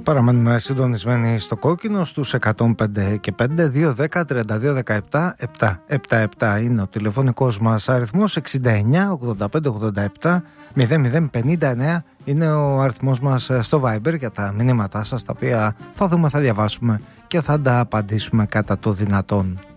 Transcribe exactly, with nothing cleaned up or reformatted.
Παραμένουμε συντονισμένοι στο κόκκινο στους εκατόν πέντε και πέντε, δύο δέκα τριάντα δύο δεκαεπτά επτά επτά είναι ο τηλεφωνικός μας αριθμός, εξήντα εννιά ογδόντα πέντε ογδόντα επτά μηδέν μηδέν πενήντα εννέα είναι ο αριθμός μας στο Viber για τα μηνύματά σας, τα οποία θα δούμε, θα διαβάσουμε και θα τα απαντήσουμε κατά το δυνατόν.